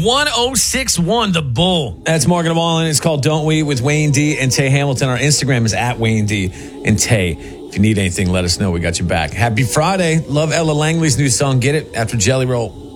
1061, The Bull. That's Morgan Wallen. It's called Don't We with Wayne D and Tay Hamilton. Our Instagram is at Wayne D and Tay. If you need anything, let us know. We got you back. Happy Friday. Love Ella Langley's new song, Get It, after Jelly Roll.